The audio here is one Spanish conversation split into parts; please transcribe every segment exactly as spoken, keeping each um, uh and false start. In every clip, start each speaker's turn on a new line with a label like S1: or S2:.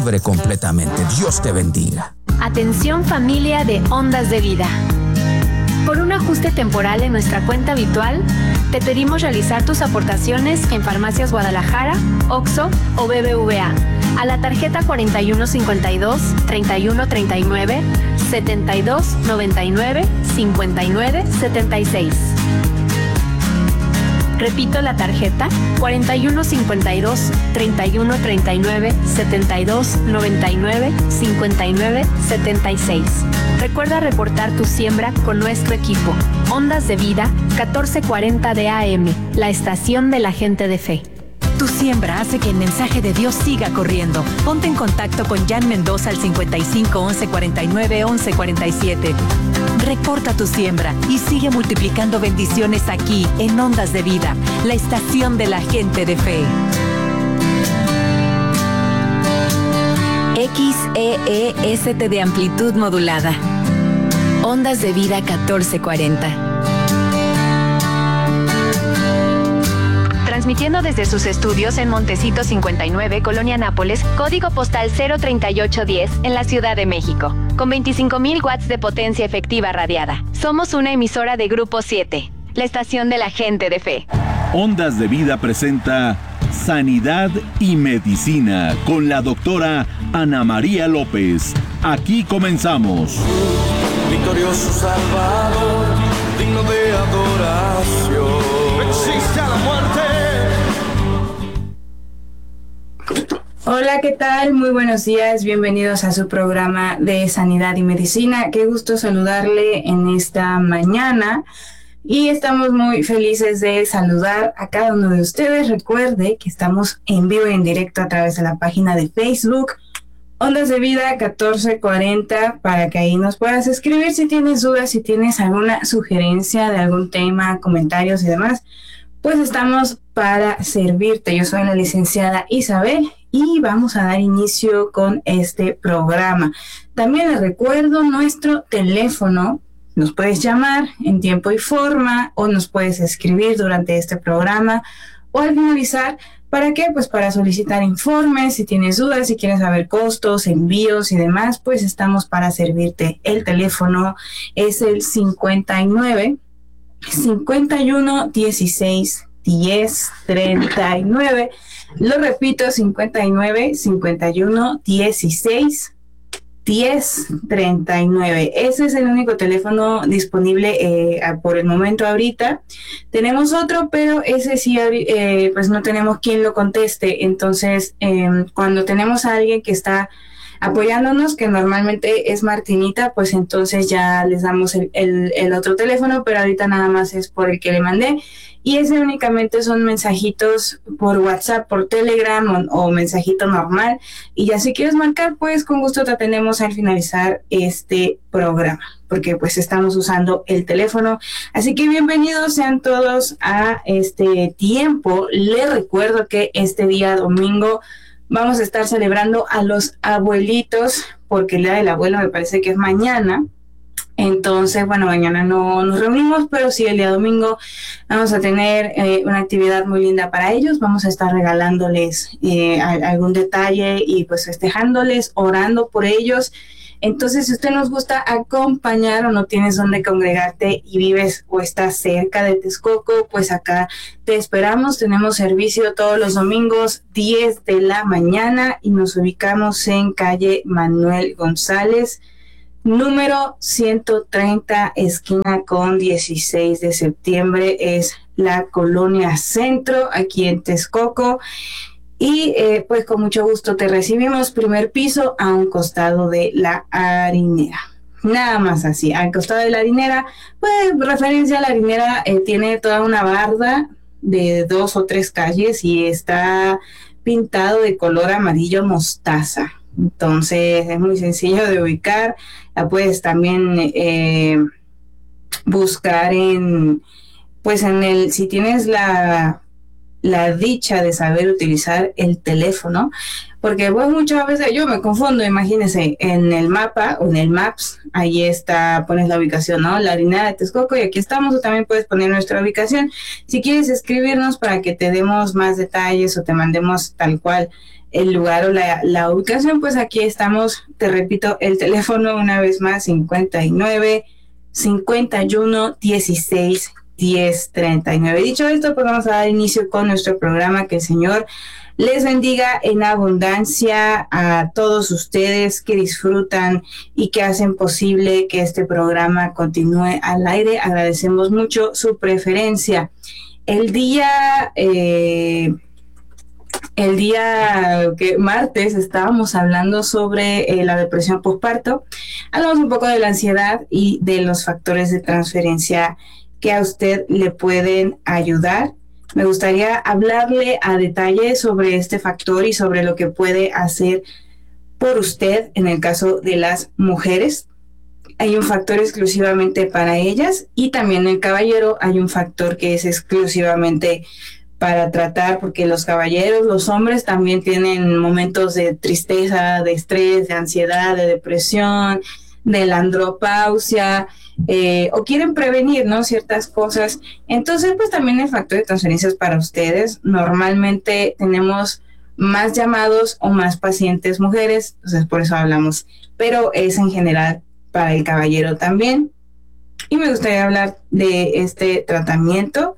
S1: libre completamente. Dios te bendiga.
S2: Atención familia de Ondas de Vida. Por un ajuste temporal en nuestra cuenta habitual, te pedimos realizar tus aportaciones en Farmacias Guadalajara, Oxxo o B B V A a la tarjeta cuarenta y uno cincuenta y dos, treinta y uno treinta y nueve, setenta y dos noventa y nueve, cincuenta y nueve setenta y seis. Repito la tarjeta cuarenta y uno cincuenta y dos, treinta y uno treinta y nueve, setenta y dos noventa y nueve, cincuenta y nueve setenta y seis. Recuerda reportar tu siembra con nuestro equipo. Ondas de Vida, catorce cuarenta de A M, la estación de la gente de fe.
S3: Tu siembra hace que el mensaje de Dios siga corriendo. Ponte en contacto con Jan Mendoza al cincuenta y cinco, once cuarenta y nueve, once cuarenta y siete. Reporta tu siembra y sigue multiplicando bendiciones aquí en Ondas de Vida, la estación de la gente de fe. X E E S T de amplitud modulada. Ondas de Vida catorce cuarenta.
S2: Transmitiendo desde sus estudios en Montecito cincuenta y nueve, Colonia Nápoles, código postal cero treinta y ocho diez, en la Ciudad de México, con veinticinco mil watts de potencia efectiva radiada. Somos una emisora de Grupo siete, la estación de la gente de fe.
S4: Ondas de Vida presenta Sanidad y Medicina con la doctora Ana María López. Aquí comenzamos.
S5: Victorioso Salvador, digno de adoración. No existe a la muerte.
S6: Hola, ¿qué tal? Muy buenos días, bienvenidos a su programa de Sanidad y Medicina. Qué gusto saludarle en esta mañana y estamos muy felices de saludar a cada uno de ustedes. Recuerde que estamos en vivo y en directo a través de la página de Facebook Ondas de Vida catorce cuarenta, para que ahí nos puedas escribir si tienes dudas, si tienes alguna sugerencia de algún tema, comentarios y demás, pues estamos para servirte. Yo soy la licenciada Isabel y vamos a dar inicio con este programa. También les recuerdo nuestro teléfono. Nos puedes llamar en tiempo y forma o nos puedes escribir durante este programa o al finalizar. ¿Para qué? Pues para solicitar informes, si tienes dudas, si quieres saber costos, envíos y demás, pues estamos para servirte. El teléfono es el cincuenta y nueve, cincuenta y uno, dieciséis, diez, treinta y nueve. Lo repito, cincuenta y nueve, cincuenta y uno, dieciséis, diez, treinta y nueve. Ese es el único teléfono disponible eh, por el momento ahorita. Tenemos otro, pero ese sí, eh, pues no tenemos quien lo conteste. Entonces, eh, cuando tenemos a alguien que está apoyándonos, que normalmente es Martinita, pues entonces ya les damos el, el, el otro teléfono, pero ahorita nada más es por el que le mandé. Y ese únicamente son mensajitos por WhatsApp, por Telegram o, o mensajito normal. Y ya si quieres marcar, pues con gusto te atendemos al finalizar este programa, porque pues estamos usando el teléfono. Así que bienvenidos sean todos a este tiempo. Les recuerdo que este día domingo vamos a estar celebrando a los abuelitos, porque el día del abuelo me parece que es mañana. Entonces, bueno, mañana no nos reunimos, pero sí el día domingo vamos a tener eh, una actividad muy linda para ellos. Vamos a estar regalándoles eh, algún detalle y pues festejándoles, orando por ellos. Entonces, si usted nos gusta acompañar o no tienes dónde congregarte y vives o estás cerca de Texcoco, pues acá te esperamos. Tenemos servicio todos los domingos, diez de la mañana, y nos ubicamos en calle Manuel González, número ciento treinta, esquina con dieciséis de septiembre. Es la Colonia Centro, aquí en Texcoco. Y eh, pues con mucho gusto te recibimos, primer piso, a un costado de la harinera. Nada más así, al costado de la harinera. Pues referencia a la harinera, eh, tiene toda una barda de dos o tres calles y está pintado de color amarillo mostaza. Entonces es muy sencillo de ubicar. La puedes también eh, buscar en, pues en el, si tienes la, la dicha de saber utilizar el teléfono, porque pues muchas veces yo me confundo. Imagínense, en el mapa o en el Maps, ahí está, pones la ubicación, ¿no? La harinera de Texcoco, y aquí estamos. O también puedes poner nuestra ubicación. Si quieres escribirnos para que te demos más detalles o te mandemos tal cual el lugar o la, la ubicación, pues aquí estamos. Te repito, el teléfono una vez más, cincuenta y nueve, cincuenta y uno, dieciséis, diez, treinta y nueve. Dicho esto, pues vamos a dar inicio con nuestro programa. Que el Señor les bendiga en abundancia a todos ustedes que disfrutan y que hacen posible que este programa continúe al aire. Agradecemos mucho su preferencia. El día, eh, el día que martes estábamos hablando sobre eh, la depresión postparto. Hablamos un poco de la ansiedad y de los factores de transferencia que a usted le pueden ayudar. Me gustaría hablarle a detalle sobre este factor y sobre lo que puede hacer por usted en el caso de las mujeres. Hay un factor exclusivamente para ellas, y también en el caballero hay un factor que es exclusivamente para tratar, porque los caballeros, los hombres también tienen momentos de tristeza, de estrés, de ansiedad, de depresión, de la andropausia, eh, o quieren prevenir, ¿no?, ciertas cosas. Entonces, pues también el factor de transferencias para ustedes. Normalmente tenemos más llamados o más pacientes mujeres, entonces por eso hablamos, pero es en general para el caballero también. Y me gustaría hablar de este tratamiento.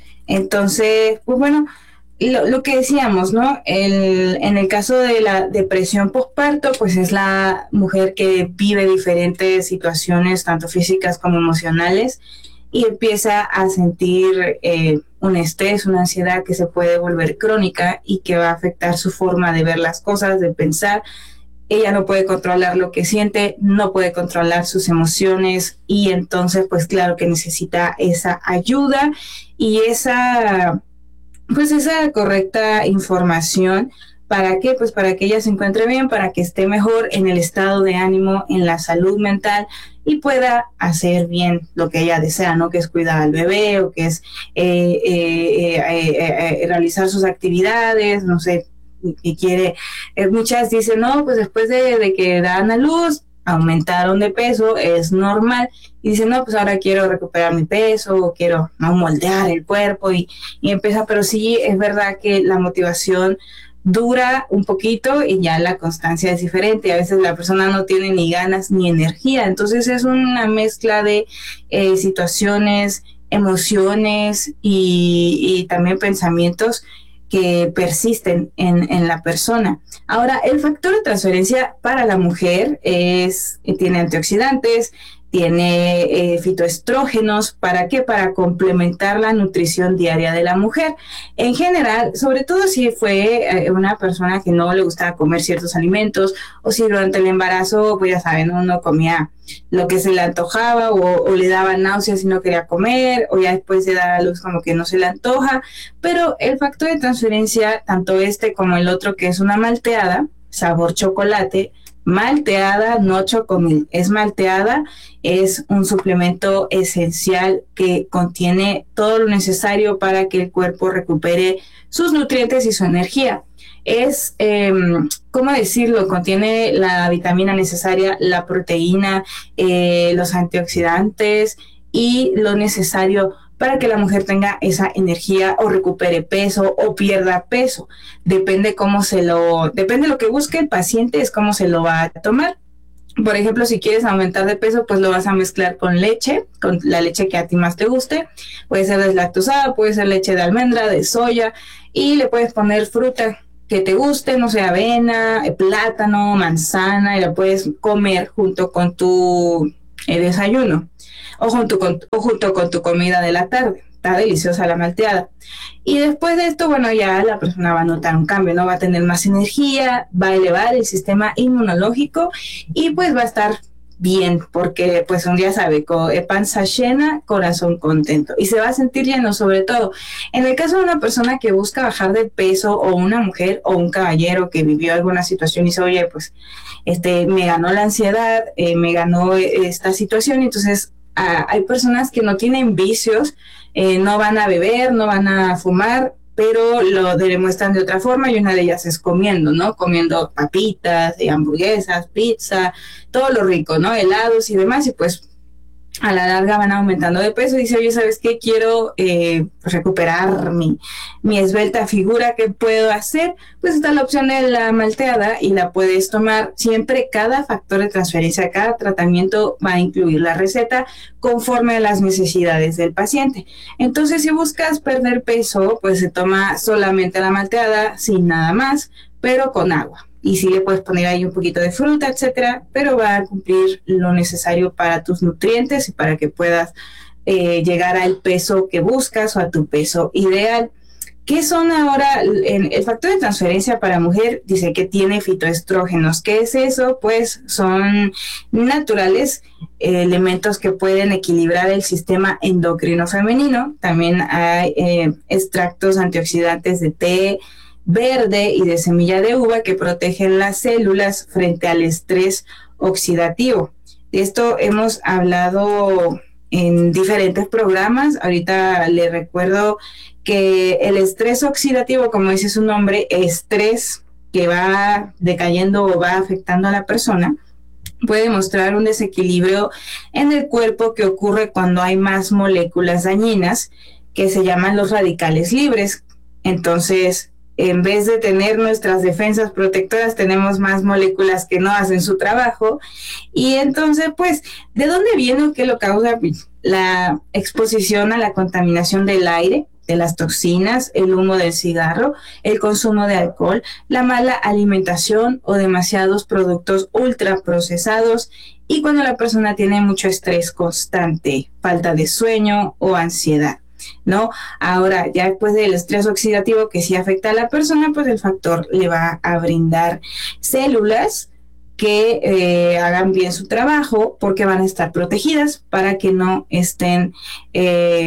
S6: Entonces, pues bueno, Lo, lo que decíamos, ¿no? El, en el caso de la depresión postparto, pues es la mujer que vive diferentes situaciones, tanto físicas como emocionales, y empieza a sentir eh, un estrés, una ansiedad que se puede volver crónica y que va a afectar su forma de ver las cosas, de pensar. Ella no puede controlar lo que siente, no puede controlar sus emociones, y entonces, pues claro que necesita esa ayuda y esa... pues esa correcta información. ¿Para qué? Pues para que ella se encuentre bien, para que esté mejor en el estado de ánimo, en la salud mental, y pueda hacer bien lo que ella desea, ¿no? Que es cuidar al bebé, o que es eh, eh, eh, eh, eh, realizar sus actividades, no sé, y quiere. Eh, muchas dicen, no, pues después de, de que dan a luz, aumentaron de peso, es normal, y dicen, no, pues ahora quiero recuperar mi peso, o quiero, ¿no?, moldear el cuerpo, y, y empieza. Pero sí es verdad que la motivación dura un poquito y ya la constancia es diferente. A veces la persona no tiene ni ganas ni energía, entonces es una mezcla de eh, situaciones, emociones y, y también pensamientos que persisten en, en la persona. Ahora, el factor de transferencia para la mujer es, tiene antioxidantes, tiene eh, fitoestrógenos. ¿Para qué? Para complementar la nutrición diaria de la mujer. En general, sobre todo si fue eh, una persona que no le gustaba comer ciertos alimentos, o si durante el embarazo, pues ya saben, uno comía lo que se le antojaba, o, o le daba náuseas y no quería comer, o ya después de dar a luz como que no se le antoja. Pero el factor de transferencia, tanto este como el otro, que es una malteada, sabor chocolate, malteada, no chocomil, es malteada, es un suplemento esencial que contiene todo lo necesario para que el cuerpo recupere sus nutrientes y su energía. Es, eh, ¿cómo decirlo? Contiene la vitamina necesaria, la proteína, eh, los antioxidantes y lo necesario para que la mujer tenga esa energía, o recupere peso o pierda peso. Depende cómo se lo, depende de lo que busque el paciente, es cómo se lo va a tomar. Por ejemplo, si quieres aumentar de peso, pues lo vas a mezclar con leche, con la leche que a ti más te guste. Puede ser deslactosada, puede ser leche de almendra, de soya, y le puedes poner fruta que te guste, no sé, avena, plátano, manzana, y la puedes comer junto con tu eh, desayuno. O junto, con, o junto con tu comida de la tarde. Está deliciosa la malteada. Y después de esto, bueno, ya la persona va a notar un cambio, ¿no? Va a tener más energía, va a elevar el sistema inmunológico, y pues va a estar bien, porque pues un día sabe, con panza llena, corazón contento, y se va a sentir lleno. Sobre todo en el caso de una persona que busca bajar de peso, o una mujer o un caballero que vivió alguna situación y dice, oye, pues este, me ganó la ansiedad, eh, me ganó esta situación. Entonces Ah, hay personas que no tienen vicios, eh, no van a beber, no van a fumar, pero lo demuestran de otra forma, y una de ellas es comiendo, ¿no? Comiendo papitas, hamburguesas, pizza, todo lo rico, ¿no? Helados y demás, y pues a la larga van aumentando de peso. Dice, oye, ¿sabes qué? Quiero eh, recuperar mi, mi esbelta figura, ¿qué puedo hacer? Pues está la opción de la malteada y la puedes tomar siempre. Cada factor de transferencia, cada tratamiento va a incluir la receta conforme a las necesidades del paciente. Entonces, si buscas perder peso, pues se toma solamente la malteada, sin nada más, pero con agua. Y sí le puedes poner ahí un poquito de fruta, etcétera, pero va a cumplir lo necesario para tus nutrientes y para que puedas eh, llegar al peso que buscas o a tu peso ideal. ¿Qué son ahora? El, el factor de transferencia para mujer dice que tiene fitoestrógenos. ¿Qué es eso? Pues son naturales, eh, elementos que pueden equilibrar el sistema endocrino femenino. También hay eh, extractos antioxidantes de té verde y de semilla de uva que protegen las células frente al estrés oxidativo. De esto hemos hablado en diferentes programas. Ahorita le recuerdo que el estrés oxidativo, como dice su nombre, estrés que va decayendo o va afectando a la persona, puede mostrar un desequilibrio en el cuerpo que ocurre cuando hay más moléculas dañinas que se llaman los radicales libres. Entonces, en vez de tener nuestras defensas protectoras, tenemos más moléculas que no hacen su trabajo. Y entonces, pues, ¿de dónde viene o qué lo causa? La exposición a la contaminación del aire, de las toxinas, el humo del cigarro, el consumo de alcohol, la mala alimentación o demasiados productos ultraprocesados, y cuando la persona tiene mucho estrés constante, falta de sueño o ansiedad, ¿no? Ahora, ya después del estrés oxidativo que sí afecta a la persona, pues el factor le va a brindar células que eh, hagan bien su trabajo, porque van a estar protegidas para que no estén, eh,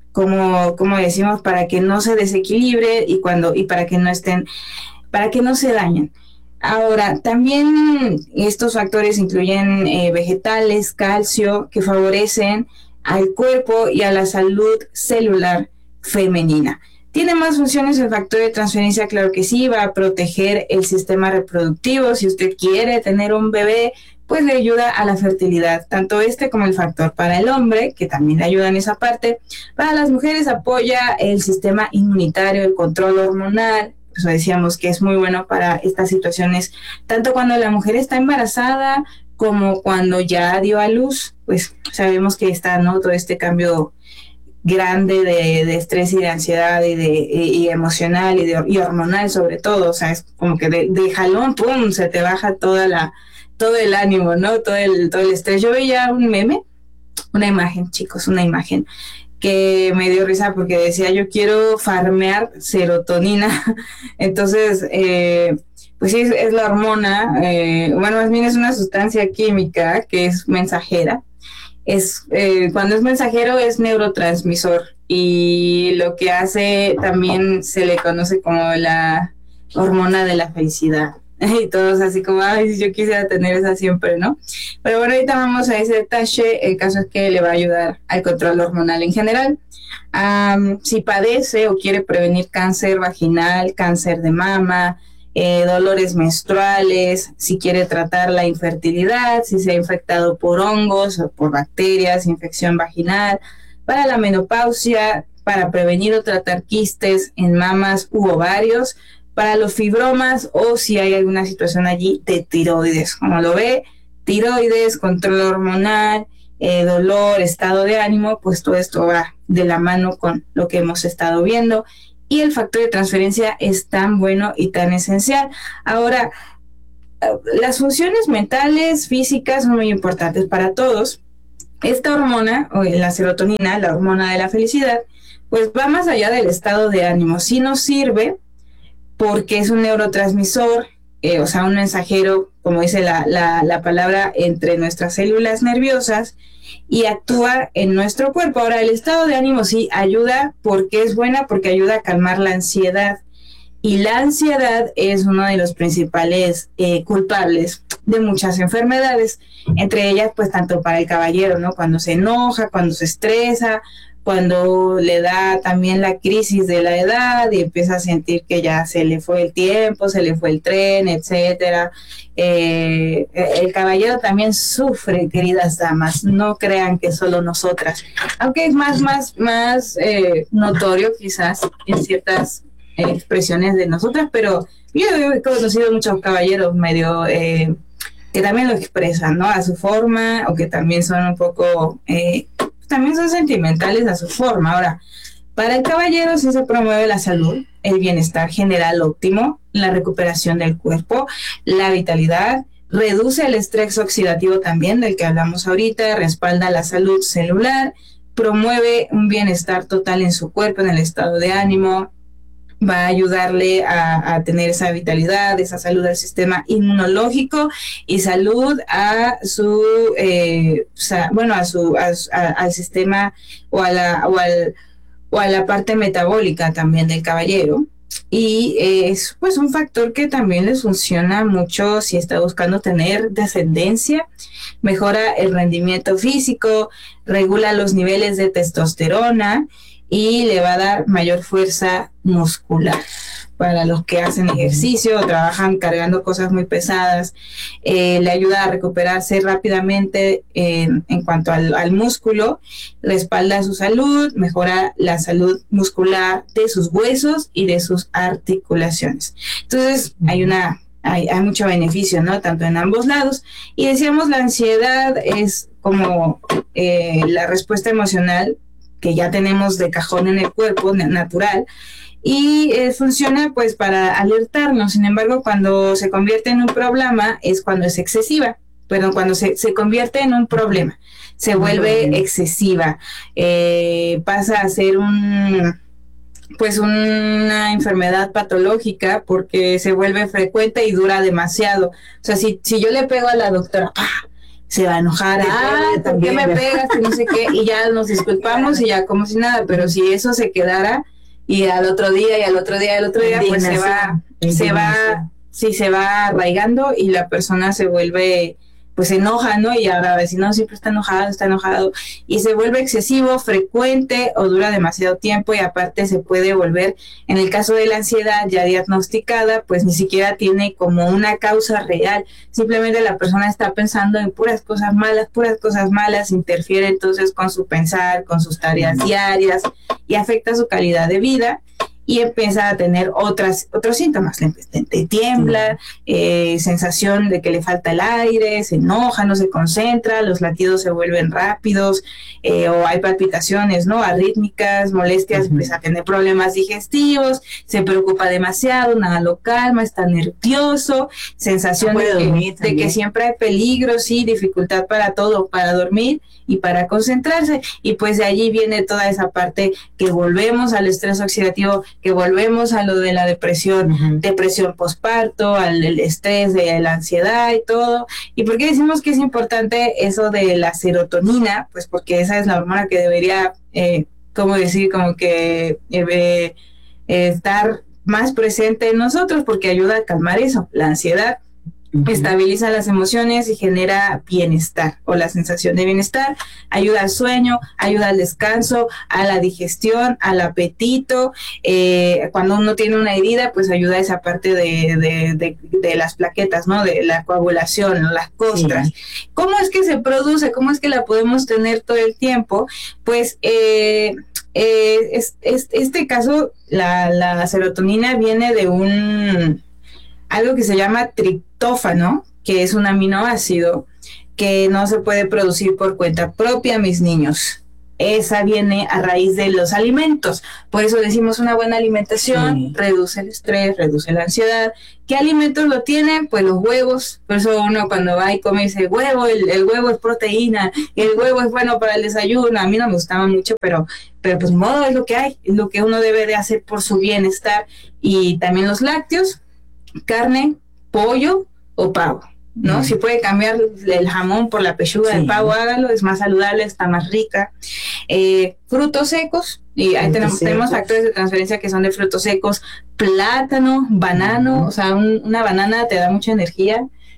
S6: como, como decimos, para que no se desequilibre y cuando y para que no estén, para que no se dañen. Ahora, también estos factores incluyen eh, vegetales, calcio, que favorecen al cuerpo y a la salud celular femenina. ¿Tiene más funciones el factor de transferencia? Claro que sí, va a proteger el sistema reproductivo. Si usted quiere tener un bebé, pues le ayuda a la fertilidad, tanto este como el factor para el hombre, que también le ayuda en esa parte. Para las mujeres apoya el sistema inmunitario, el control hormonal. Pues decíamos que es muy bueno para estas situaciones, tanto cuando la mujer está embarazada como cuando ya dio a luz. Pues sabemos que está, ¿no?, todo este cambio grande de, de estrés y de ansiedad y de y, y emocional y, de, y hormonal sobre todo. O sea, es como que de, de jalón, pum, se te baja toda la todo el ánimo, ¿no? Todo el, todo el estrés. Yo veía un meme, una imagen, chicos, una imagen que me dio risa porque decía, yo quiero farmear serotonina. Entonces, eh, pues sí, es, es la hormona, eh, bueno, más bien es una sustancia química que es mensajera. Es eh, cuando es mensajero es neurotransmisor, y lo que hace también se le conoce como la hormona de la felicidad. Y todos así como, ay, yo quisiera tener esa siempre, ¿no? Pero bueno, ahorita vamos a ese detalle. El caso es que le va a ayudar al control hormonal en general. Um, si padece o quiere prevenir cáncer vaginal, cáncer de mama, eh, dolores menstruales, si quiere tratar la infertilidad, si se ha infectado por hongos o por bacterias, infección vaginal, para la menopausia, para prevenir o tratar quistes en mamas u ovarios, para los fibromas o si hay alguna situación allí de tiroides. Como lo ve, tiroides, control hormonal, eh, dolor, estado de ánimo, pues todo esto va de la mano con lo que hemos estado viendo. Y el factor de transferencia es tan bueno y tan esencial. Ahora, las funciones mentales, físicas, son muy importantes para todos. Esta hormona, o la serotonina, la hormona de la felicidad, pues va más allá del estado de ánimo. Sí nos sirve porque es un neurotransmisor, eh, o sea, un mensajero, como dice la, la, la palabra, entre nuestras células nerviosas, y actúa en nuestro cuerpo. Ahora, el estado de ánimo sí ayuda, porque es buena, porque ayuda a calmar la ansiedad, y la ansiedad es uno de los principales eh, culpables de muchas enfermedades, entre ellas, pues, tanto para el caballero, ¿no?, cuando se enoja, cuando se estresa, cuando le da también la crisis de la edad y empieza a sentir que ya se le fue el tiempo, se le fue el tren, etcétera. Eh, el caballero también sufre, queridas damas, no crean que solo nosotras, aunque es más, más, más eh, notorio quizás en ciertas eh, expresiones de nosotras, pero yo he conocido muchos caballeros medio... Eh, que también lo expresan, ¿no? A su forma, o que también son un poco... Eh, también son sentimentales a su forma. Ahora, para el caballero sí se promueve la salud, el bienestar general óptimo, la recuperación del cuerpo, la vitalidad, reduce el estrés oxidativo también, del que hablamos ahorita, respalda la salud celular, promueve un bienestar total en su cuerpo, en el estado de ánimo, va a ayudarle a, a tener esa vitalidad, esa salud al sistema inmunológico y salud a su, eh, sa, bueno, a su, a, a, al sistema o a la, o al, o a la parte metabólica también del caballero. Y es pues un factor que también les funciona mucho si está buscando tener descendencia, mejora el rendimiento físico, regula los niveles de testosterona y le va a dar mayor fuerza muscular. Para los que hacen ejercicio o trabajan cargando cosas muy pesadas, eh, le ayuda a recuperarse rápidamente eh, en cuanto al, al músculo, respalda su salud, mejora la salud muscular de sus huesos y de sus articulaciones. Entonces hay una hay, hay mucho beneficio, ¿no? Tanto en ambos lados. Y decíamos, la ansiedad es como eh, la respuesta emocional que ya tenemos de cajón en el cuerpo, natural, y eh, funciona pues para alertarnos. Sin embargo, cuando se convierte en un problema es cuando es excesiva, perdón, cuando se, se convierte en un problema, se vuelve excesiva, eh, pasa a ser un... pues una enfermedad patológica porque se vuelve frecuente y dura demasiado. O sea, si, si yo le pego a la doctora, ¡pah!, se va a enojar, ah, ¿por qué me pegas? Y no sé qué, y ya nos disculpamos y ya como si nada, pero si eso se quedara y al otro día y al otro día y al otro día, pues se va, se va, sí, se va arraigando y la persona se vuelve, pues se enoja, ¿no? Y ahora si no, siempre está enojado, está enojado, y se vuelve excesivo, frecuente o dura demasiado tiempo, y aparte se puede volver, en el caso de la ansiedad ya diagnosticada, pues ni siquiera tiene como una causa real, simplemente la persona está pensando en puras cosas malas, puras cosas malas, interfiere entonces con su pensar, con sus tareas diarias, y afecta su calidad de vida, y empieza a tener otras otros síntomas, le tiembla, eh, sensación de que le falta el aire, se enoja, no se concentra, los latidos se vuelven rápidos, eh, o hay palpitaciones, ¿no?, arrítmicas, molestias, uh-huh. empieza a tener problemas digestivos, se preocupa demasiado, nada lo calma, está nervioso, sensación no de, que, de que siempre hay peligro, sí, dificultad para todo, para dormir y para concentrarse, y pues de allí viene toda esa parte que volvemos al estrés oxidativo, que volvemos a lo de la depresión, uh-huh. depresión postparto, al el estrés de la ansiedad y todo. ¿Y por qué decimos que es importante eso de la serotonina? Pues porque esa es la hormona que debería, eh, ¿cómo decir? Como que eh, eh, estar más presente en nosotros, porque ayuda a calmar eso, la ansiedad. Uh-huh. Estabiliza las emociones y genera bienestar o la sensación de bienestar, ayuda al sueño, ayuda al descanso, a la digestión, al apetito. Eh, cuando uno tiene una herida, pues ayuda a esa parte de, de, de, de las plaquetas, ¿no? De la coagulación, las costras. Sí. ¿Cómo es que se produce? ¿Cómo es que la podemos tener todo el tiempo? Pues eh, eh, es, es, este caso, la, la serotonina viene de un... algo que se llama triptófano, que es un aminoácido que no se puede producir por cuenta propia, mis niños. Esa viene a raíz de los alimentos. Por eso decimos una buena alimentación, sí. reduce el estrés, reduce la ansiedad. ¿Qué alimentos lo tienen? Pues los huevos. Por eso uno cuando va y come dice, huevo, el, el huevo es proteína, el huevo es bueno para el desayuno. A mí no me gustaba mucho, pero, pero pues modo es lo que hay, es lo que uno debe de hacer por su bienestar. Y también los lácteos, carne, pollo o pavo, ¿no? Mm. Si puede cambiar el jamón por la pechuga sí. del pavo, hágalo, es más saludable, está más rica. Eh, frutos secos, y ahí tenemos, tenemos factores de transferencia que son de frutos secos, plátano, banano, mm. o sea, un, una banana te da mucha energía,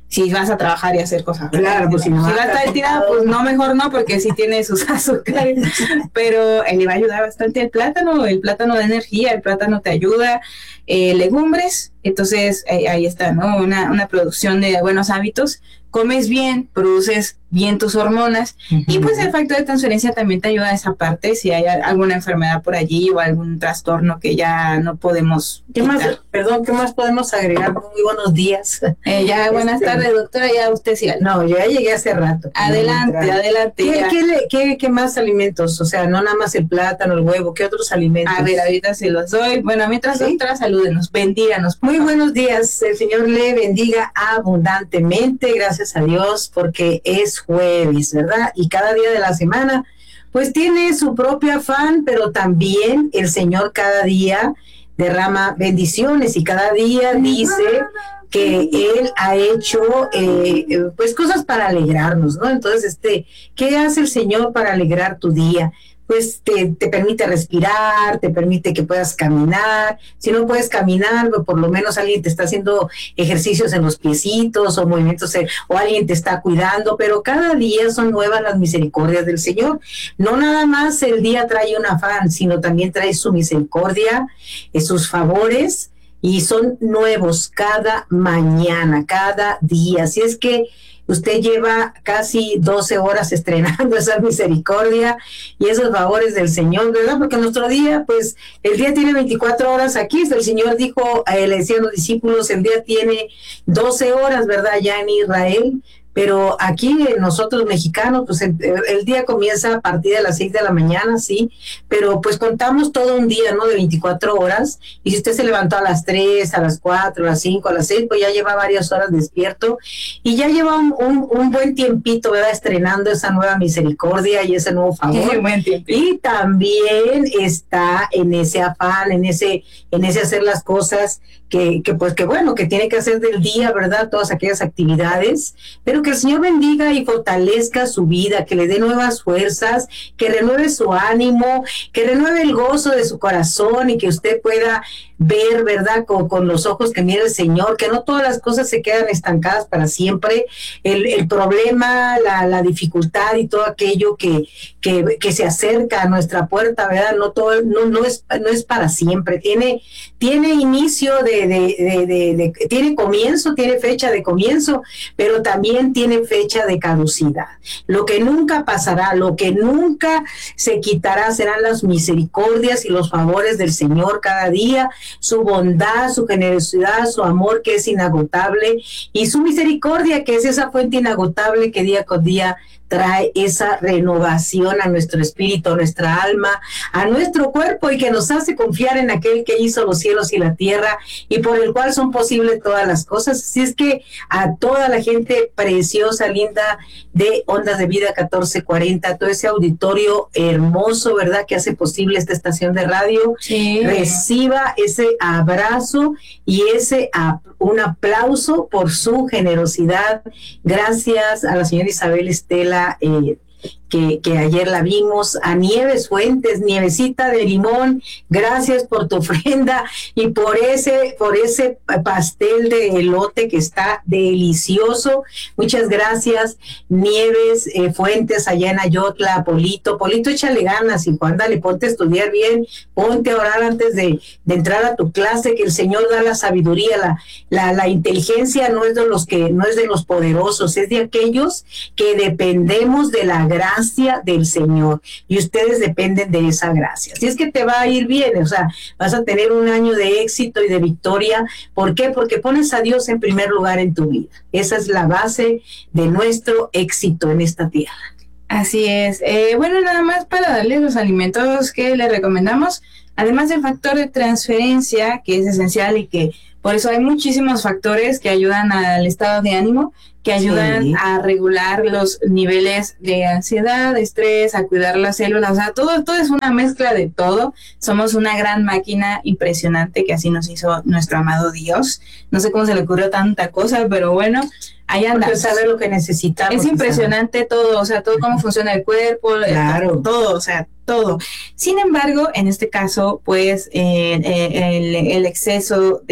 S6: si vas a trabajar y hacer cosas.
S7: Claro, pues si no
S6: si vas a estar tirado, pues no, mejor no, porque sí tiene sus azúcares. Pero él le va a ayudar bastante el plátano, el plátano da energía, el plátano te ayuda, eh, legumbres, entonces eh, ahí está, ¿no? Una, una producción de buenos hábitos. Comes bien, produces bien tus hormonas, uh-huh. y pues el factor de transferencia también te ayuda a esa parte, si hay alguna enfermedad por allí o algún trastorno que ya no podemos
S7: ¿Qué quitar. más, perdón, qué más podemos agregar? Muy buenos días.
S6: Eh, ya, buenas este, tardes, doctora, ya usted sí.
S7: No, yo ya llegué hace rato.
S6: Adelante, adelante.
S7: ¿Qué, qué, le, qué, ¿Qué más alimentos? O sea, no nada más el plátano, el huevo, ¿qué otros alimentos?
S6: A ver, ahorita se los doy. Bueno, mientras, ¿sí? Doctora, salúdenos, bendíganos.
S7: Muy buenos días, el Señor le bendiga abundantemente, gracias a Dios, porque es jueves, ¿verdad? Y cada día de la semana, pues tiene su propio afán, pero también el Señor cada día derrama bendiciones y cada día dice que Él ha hecho eh, pues cosas para alegrarnos, ¿no? Entonces, este, ¿qué hace el Señor para alegrar tu día? Pues te, te permite respirar, te permite que puedas caminar. Si no puedes caminar, pues por lo menos alguien te está haciendo ejercicios en los piecitos o movimientos, o alguien te está cuidando, pero cada día son nuevas las misericordias del Señor. No nada más el día trae un afán, sino también trae su misericordia, sus favores, y son nuevos cada mañana, cada día. Así es que usted lleva casi doce horas estrenando esa misericordia y esos favores del Señor, ¿verdad? Porque nuestro día, pues, el día tiene veinticuatro horas aquí. El Señor dijo, eh, le decían los discípulos, el día tiene doce horas, ¿verdad? Ya en Israel. Pero aquí nosotros mexicanos, pues el, el día comienza a partir de las seis de la mañana, sí, pero pues contamos todo un día, ¿no? De veinticuatro horas, y si usted se levantó a las tres, a las cuatro, a las cinco, a las seis, pues ya lleva varias horas despierto, y ya lleva un, un, un buen tiempito, ¿verdad? Estrenando esa nueva misericordia y ese nuevo favor.
S6: Buen
S7: y también está en ese afán, en ese, en ese hacer las cosas que, que pues que bueno, que tiene que hacer del día, ¿verdad? Todas aquellas actividades, pero que el Señor bendiga y fortalezca su vida, que le dé nuevas fuerzas, que renueve su ánimo, que renueve el gozo de su corazón y que usted pueda ver, ¿verdad? Con, con los ojos que mira el Señor, que no todas las cosas se quedan estancadas para siempre. El, el problema, la, la dificultad y todo aquello que, que, que se acerca a nuestra puerta, ¿verdad? No todo, no, no es, no es para siempre. Tiene, tiene inicio de, de, de, de, de, tiene comienzo, tiene fecha de comienzo, pero también tiene fecha de caducidad. Lo que nunca pasará, lo que nunca se quitará serán las misericordias y los favores del Señor cada día, su bondad, su generosidad, su amor que es inagotable y su misericordia que es esa fuente inagotable que día con día trae esa renovación a nuestro espíritu, a nuestra alma, a nuestro cuerpo y que nos hace confiar en aquel que hizo los cielos y la tierra y por el cual son posibles todas las cosas. Así es que a toda la gente preciosa, linda de Ondas de Vida catorce cuarenta, todo ese auditorio hermoso, ¿verdad? Que hace posible esta estación de radio,
S6: sí.
S7: Reciba ese abrazo y ese a, un aplauso por su generosidad. Gracias a la señora Isabel Estela Eh, que, que ayer la vimos, a Nieves Fuentes, Nievecita de Limón, gracias por tu ofrenda y por ese, por ese pastel de elote que está delicioso. Muchas gracias, Nieves eh, Fuentes, allá en Ayotla. Polito, Polito, échale ganas, hijo, ándale, ponte a estudiar bien, ponte a orar antes de, de entrar a tu clase, que el Señor da la sabiduría, la, la, la inteligencia no es de los que, no es de los poderosos, es de aquellos que dependemos de la gracia del Señor y ustedes dependen de esa gracia. Si es que te va a ir bien, o sea, vas a tener un año de éxito y de victoria. ¿Por qué? Porque pones a Dios en primer lugar en tu vida. Esa es la base de nuestro éxito en esta tierra.
S6: Así es. Eh, bueno, nada más para darles los alimentos que les recomendamos, además del factor de transferencia, que es esencial y que por eso hay muchísimos factores que ayudan al estado de ánimo, que ayudan sí. a regular los niveles de ansiedad, de estrés, a cuidar las células, o sea, todo, todo es una mezcla de todo. Somos una gran máquina impresionante que así nos hizo nuestro amado Dios. No sé cómo se le ocurrió tanta cosa, pero bueno, ahí andamos.
S7: Saber lo que necesitamos.
S6: Es impresionante saber. todo, o sea, todo cómo funciona el cuerpo,
S7: claro.
S6: todo, o sea, todo. Sin embargo, en este caso, pues, eh, el, el exceso de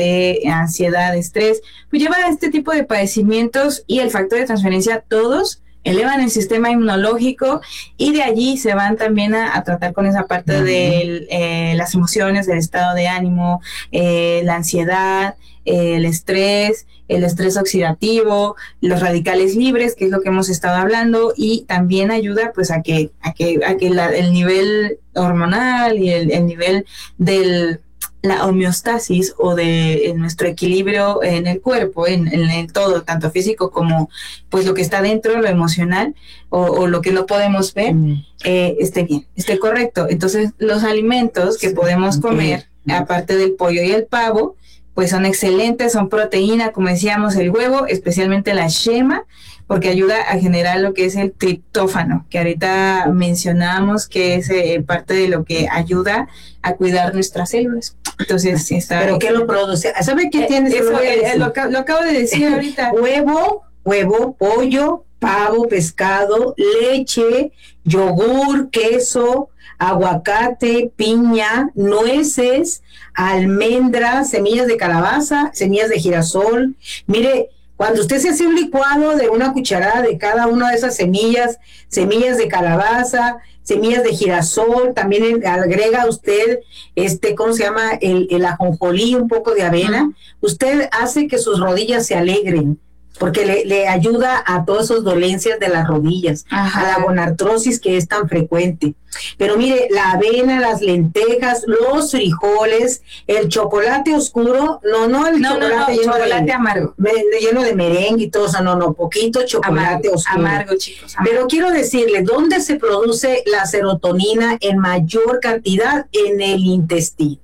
S6: de ansiedad, estrés, pues lleva a este tipo de padecimientos y el factor de transferencia, todos elevan el sistema inmunológico y de allí se van también a, a tratar con esa parte uh-huh. de eh, las emociones, del estado de ánimo, eh, la ansiedad, eh, el estrés, el estrés oxidativo, los radicales libres, que es lo que hemos estado hablando, y también ayuda pues a que a que a que la, el nivel hormonal y el, el nivel del la homeostasis o de en nuestro equilibrio en el cuerpo, en, en, en todo, tanto físico como pues lo que está dentro, lo emocional o, o lo que no podemos ver, mm. eh, esté bien, esté correcto. Entonces los alimentos que podemos comer, okay. aparte del pollo y el pavo, pues son excelentes, son proteína, como decíamos, el huevo, especialmente la yema, porque ayuda a generar lo que es el triptófano, que ahorita mencionamos que es eh, parte de lo que ayuda a cuidar nuestras células. Entonces, sí está.
S7: ¿Pero qué lo produce? ¿Sabe qué eh, tiene?
S6: Eso, lo, eh, lo, lo acabo de decir ahorita.
S7: Huevo, huevo, pollo, pavo, pescado, leche, yogur, queso, aguacate, piña, nueces, almendras, semillas de calabaza, semillas de girasol. Mire, cuando usted se hace un licuado de una cucharada de cada una de esas semillas, semillas de calabaza, semillas de girasol, también agrega usted, este, ¿cómo se llama? El, el ajonjolí, un poco de avena. Uh-huh. Usted hace que sus rodillas se alegren, porque le, le ayuda a todas esas dolencias de las rodillas, Ajá. a la gonartrosis que es tan frecuente. Pero mire, la avena, las lentejas, los frijoles, el chocolate oscuro, no, no el
S6: no,
S7: chocolate,
S6: no, no,
S7: lleno,
S6: chocolate
S7: de,
S6: amargo.
S7: De, lleno de merengue y todo eso, no, no, poquito chocolate
S6: amargo,
S7: oscuro.
S6: Amargo, chicos. Amargo.
S7: Pero quiero decirle, ¿dónde se produce la serotonina en mayor cantidad? En el intestino.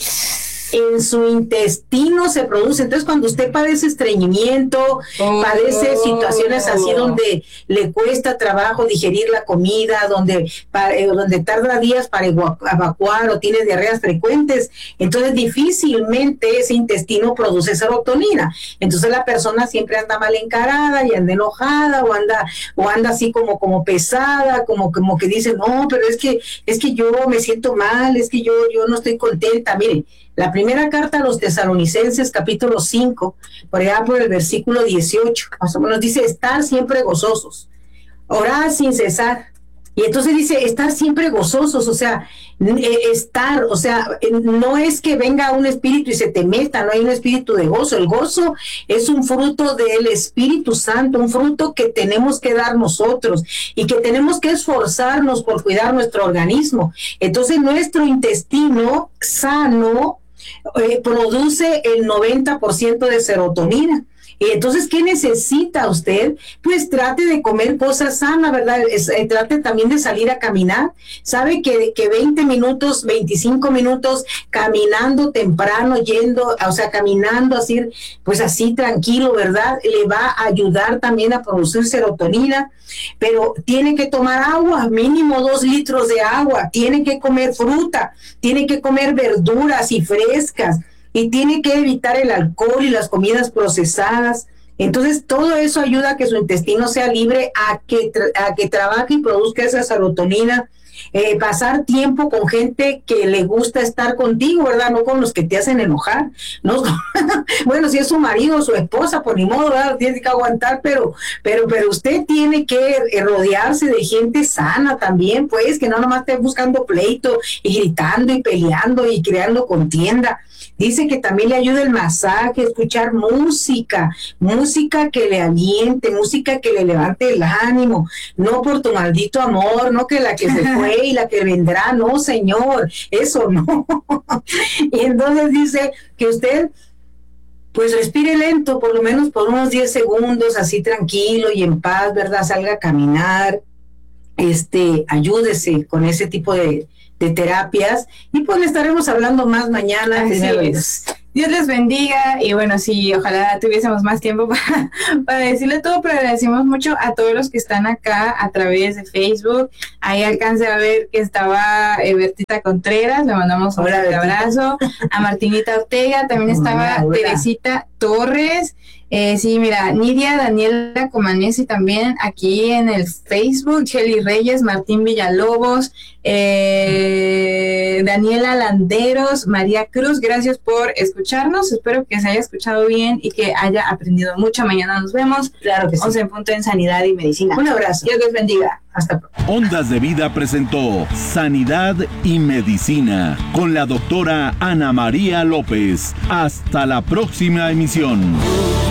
S7: En su intestino se produce. Entonces, cuando usted padece estreñimiento, oh, padece situaciones así donde le cuesta trabajo digerir la comida, donde, para, eh, donde tarda días para evacuar o tiene diarreas frecuentes, entonces difícilmente ese intestino produce serotonina. Entonces la persona siempre anda mal encarada y anda enojada o anda o anda así como, como pesada, como, como que dice, no, pero es que, es que yo me siento mal, es que yo, yo no estoy contenta. Miren, la primera carta a los Tesalonicenses, capítulo cinco, por allá por el versículo dieciocho, más o menos dice, estar siempre gozosos, orar sin cesar. Y entonces dice, estar siempre gozosos, o sea, estar, o sea, no es que venga un espíritu y se te meta, no hay un espíritu de gozo. El gozo es un fruto del Espíritu Santo, un fruto que tenemos que dar nosotros y que tenemos que esforzarnos por cuidar nuestro organismo. Entonces, nuestro intestino sano eh, produce el noventa por ciento de serotonina. Y entonces, ¿qué necesita usted? Pues trate de comer cosas sanas, ¿verdad? Es, eh, trate también de salir a caminar. Sabe que, que veinte minutos, veinticinco minutos caminando temprano, yendo, o sea, caminando así, pues así tranquilo, ¿verdad? Le va a ayudar también a producir serotonina, pero tiene que tomar agua, mínimo dos litros de agua, tiene que comer fruta, tiene que comer verduras y frescas, y tiene que evitar el alcohol y las comidas procesadas. Entonces, todo eso ayuda a que su intestino sea libre, a que, tra- a que trabaje y produzca esa serotonina. Eh, pasar tiempo con gente que le gusta estar contigo, ¿verdad? No con los que te hacen enojar, ¿no? Bueno, si es su marido o su esposa, por ni modo, ¿verdad? Tiene que aguantar, pero, pero, pero usted tiene que eh, rodearse de gente sana también, pues, que no nomás esté buscando pleito y gritando y peleando y creando contienda. Dice que también le ayuda el masaje, escuchar música, música que le aliente, música que le levante el ánimo, no por tu maldito amor, no que la que se fue y la que vendrá, no señor, eso no. Y entonces dice que usted pues respire lento, por lo menos por unos diez segundos, así tranquilo y en paz, ¿verdad? Salga a caminar, este, ayúdese con ese tipo de de terapias, y pues le estaremos hablando más mañana.
S6: Así es. Dios les bendiga, y bueno, sí, ojalá tuviésemos más tiempo para, para decirle todo, pero agradecemos mucho a todos los que están acá a través de Facebook. Ahí alcancé a ver que estaba eh, Bertita Contreras, le mandamos un fuerte abrazo. A Martinita Ortega, también estaba hola, Teresita Torres. Eh, sí, mira, Nidia Daniela Comanesi también aquí en el Facebook, Shelly Reyes, Martín Villalobos, eh, eh, Daniela Landeros, María Cruz, gracias por escucharnos. Espero que se haya escuchado bien y que haya aprendido mucho. Mañana nos vemos.
S7: Claro que sí.
S6: once en punto en Sanidad y Medicina.
S7: Un abrazo.
S6: Dios les bendiga.
S7: Hasta pronto.
S4: Ondas de Vida presentó Sanidad y Medicina con la doctora Ana María López. Hasta la próxima emisión.